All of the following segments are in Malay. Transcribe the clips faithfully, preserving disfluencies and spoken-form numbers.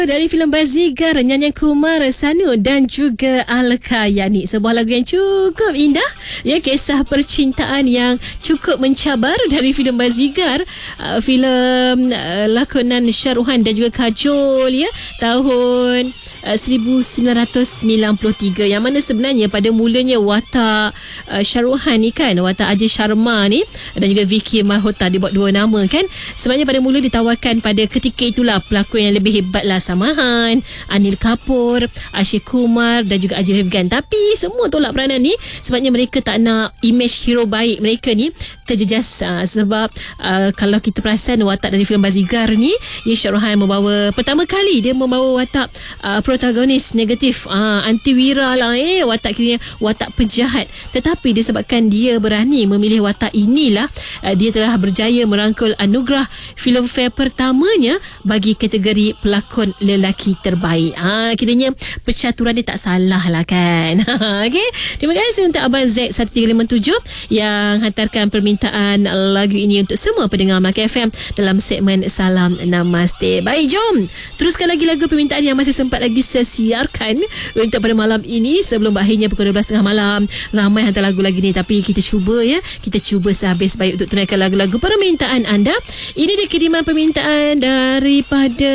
Dari filem Bazigar, nyanyian Kumar Sanu dan juga Alka Yani. Sebuah lagu yang cukup indah, ya, kisah percintaan yang cukup mencabar dari filem Bazigar, uh, filem uh, lakonan Syaruhan dan juga Kajol, ya, tahun uh, seribu sembilan ratus sembilan puluh tiga, yang mana sebenarnya pada mulanya watak uh, Syaruhan ni kan, watak Ajay Sharma ni dan juga Vicky Malhotra, dia buat dua nama kan. Sebenarnya pada mula ditawarkan pada ketika itulah pelakon yang lebih hebat lah, Samahan, Anil Kapoor, Akshay Kumar dan juga Ajay Devgan. Tapi semua tolak peranan ni sebabnya mereka tak nak imej hero baik mereka ni terjejas. Uh, sebab uh, kalau kita perasan watak dari filem Bazigar ni, ya, Syaruhan membawa pertama kali dia membawa watak uh, protagonis negatif, uh, antiwira lah, eh watak kira watak penjahat. Tetapi disebabkan dia berani memilih watak inilah, uh, dia telah berjaya merangkul anugerah Filmfare pertamanya bagi kategori pelakon lelaki terbaik. Ah, kiranya percaturan dia tak salah lah kan. Okey, terima kasih untuk Abang Z satu tiga lima tujuh yang hantarkan permintaan lagu ini untuk semua pendengar Melaka F M dalam segmen Salam Namaste. Baik, jom teruskan lagi lagu permintaan yang masih sempat lagi saya siarkan untuk pada malam ini sebelum berakhirnya pukul dua belas tiga puluh malam. Ramai hantar lagu lagi ni, tapi kita cuba, ya, kita cuba sehabis baik untuk tunaikan lagu-lagu permintaan anda. Ini dia kiriman permintaan daripada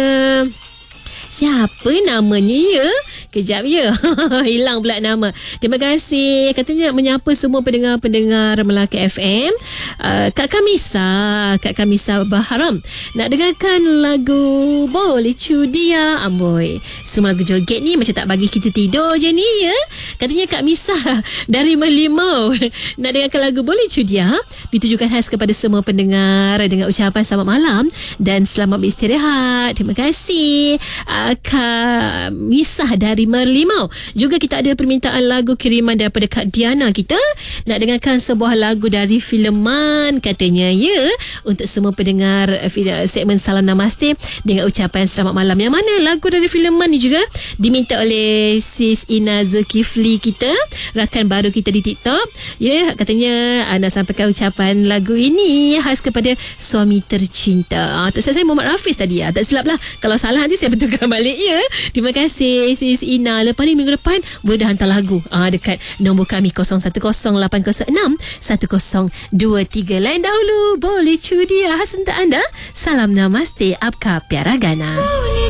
siapa namanya, ya? Kejap, ya. Hilang pula nama. Terima kasih. Katanya nak menyapa semua pendengar-pendengar Melaka F M. Uh, Kak Kamisa, Kak Kamisa Baharam nak dengarkan lagu Boleh Cudia. Amboi, semua lagu joget ni macam tak bagi kita tidur je ni, ya. Katanya Kak Misa dari Merlimau nak dengarkan lagu Boleh Cudia. Ditujukan khas kepada semua pendengar dengan ucapan selamat malam dan selamat beristirahat. Terima kasih uh, Kak Misa dari Merlimau. Juga kita ada permintaan lagu kiriman daripada Kak Diana. Kita nak dengarkan sebuah lagu dari fileman katanya, ya, untuk semua pendengar segmen Salam Namaste dengan ucapan selamat malam. Yang mana lagu dari fileman ni juga diminta oleh Sis Ina Zulkifli kita, rakan baru kita di TikTok, ya. Katanya nak sampaikan ucapan lagu ini khas kepada suami tercinta. Ah, tak saya Muhammad Rafiz tadi, ya. Tak silap lah. Kalau salah nanti saya betulkan balik, ya. Terima kasih Sis Ina. Lepas ni minggu depan boleh dah hantar lagu ah, dekat nombor kami kosong satu kosong lapan kosong enam satu kosong dua tiga. Lain dahulu Boleh Cudia khas untuk anda. Salam Namaste, Apka Piara Gana.